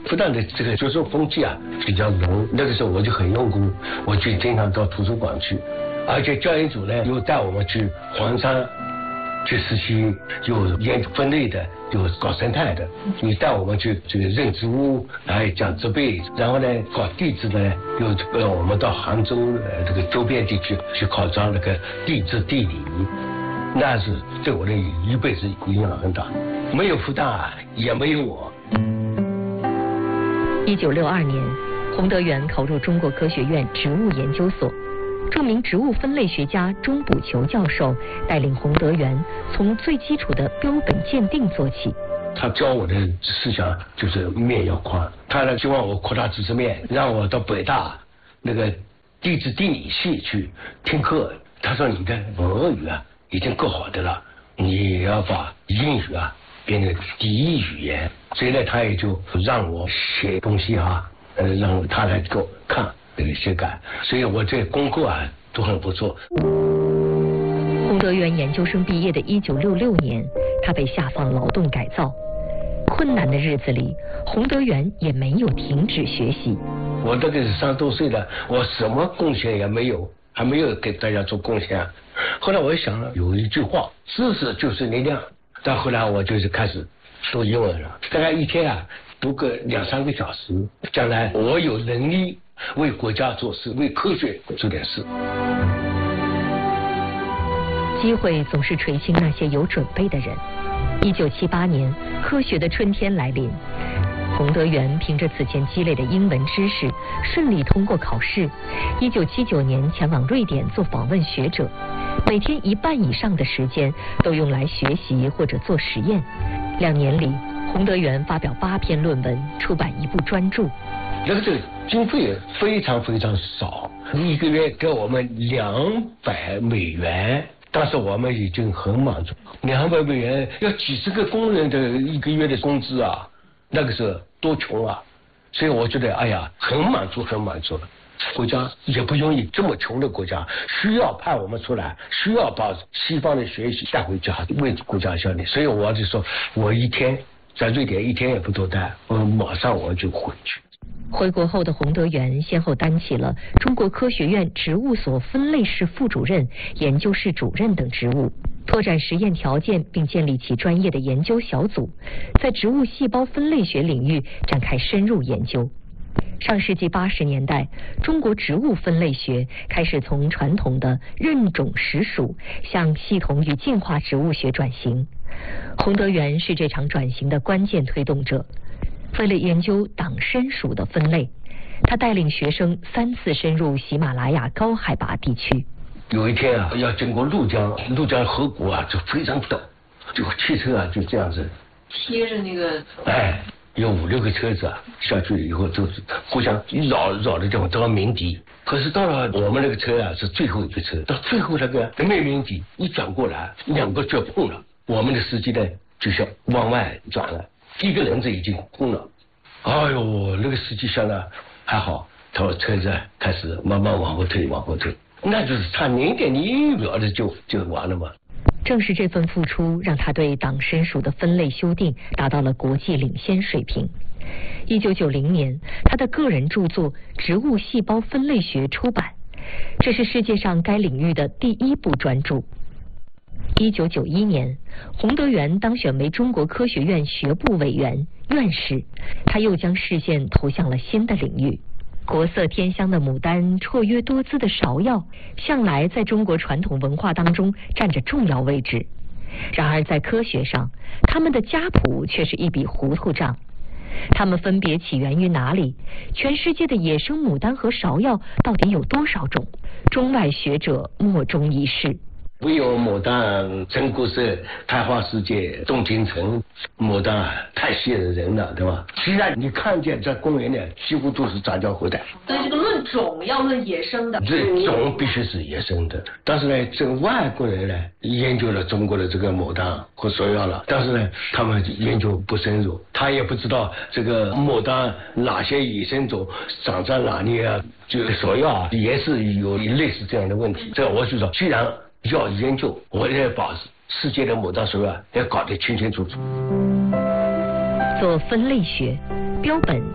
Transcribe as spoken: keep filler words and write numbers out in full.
复旦的这个学术风气啊比较浓，那个时候我就很用功，我就经常到图书馆去，而且教研组呢又带我们去黄山去实习，有研究分类的，有搞生态的，你带我们去这个认植物，还有讲植被，然后呢搞地质呢，又让我们到杭州呃这个周边地区去考察那个地质地理，那是对我的一辈子影响很大。没有复旦，也没有我。 一九六二年，洪德元考入中国科学院植物研究所。著名植物分类学家钟补求教授带领洪德元从最基础的标本鉴定做起。 他教我的思想就是面要宽，他呢希望我扩大知识面，让我到北大那个地质地理系去听课。他说你的俄语啊已经够好的了，你要把英语啊变成第一语言。所以呢，他也就让我写东西啊，呃，让他来给我看。这个修改，所以我这功课啊都很不错。 洪德元研究生毕业的一九六六年，他被下放劳动改造。困难的日子里，洪德元也没有停止学习。 我这个三十多岁了，我什么贡献也没有，还没有给大家做贡献。后来我想了，有一句话，知识就是力量。到后来我就是开始读英文了，大概一天啊读个两三个小时，将来我有能力为国家做事，为科学做点事。 机会总是垂青那些有准备的人。一九七八年，科学的春天来临，洪德元凭着此前积累的英文知识，顺利通过考试。一九七九年前往瑞典做访问学者，每天一半以上的时间都用来学习或者做实验。两年里，洪德元发表八篇论文，出版一部专著。 那个这个经费非常非常少，一个月给我们两百美元，但是我们已经很满足。两百美元要几十个工人的一个月的工资啊，那个时候多穷啊！所以我觉得，哎呀，很满足，很满足了。国家也不容易，这么穷的国家需要派我们出来，需要把西方的学习带回家，为国家效力。所以我就说，我一天在瑞典一天也不多待，我马上我就回去。 回国后的洪德元先后担起了中国科学院植物所分类室副主任、研究室主任等职务，拓展实验条件，并建立起专业的研究小组，在植物细胞分类学领域展开深入研究。上世纪八十年代，中国植物分类学开始从传统的认种实属向系统与进化植物学转型。洪德元是这场转型的关键推动者。为了研究党参属的分类，他带领学生三次深入喜马拉雅高海拔地区。 有一天啊，要经过怒江，怒江河谷啊，就非常陡，就汽车啊就这样子贴着那个， 哎，有五六个车子啊下去以后都是互相绕绕的地方都要鸣笛。可是到了我们那个车啊是最后一个车，到最后那个没鸣笛，一转过来，两个就碰了，我们的司机呢就想往外转了。一个人子已经空了，哎呦，那个司机想了还好，他说车子开始慢慢往后退，往后退，那就是差零点零一秒的就就完了嘛。 正是这份付出，让他对党参属的分类修订达到了国际领先水平。一九九零年，他的个人著作《植物细胞分类学》出版，这是世界上该领域的第一部专著。一九九一年，洪德元当选为中国科学院学部委员、院士，他又将视线投向了新的领域。国色天香的牡丹，绰约多姿的芍药，向来在中国传统文化当中占着重要位置。然而在科学上，他们的家谱却是一笔糊涂账。它们分别起源于哪里？全世界的野生牡丹和芍药到底有多少种？中外学者莫衷一是。 唯有牡丹真故事，开花世界动京城，牡丹太吸引人了，对吧？既然你看见在公园里几乎都是杂交后代， 所以这个论种要论野生的， 这种必须是野生的。但是呢，这个外国人呢研究了中国的这个牡丹和芍药了，但是呢，他们研究不深入，他也不知道这个牡丹哪些野生种长在哪里啊，这个芍药啊也是有类似这样的问题。这我就说，既然要研究，我也把世界的牡丹芍药要搞得清清楚楚。 做分类学，标本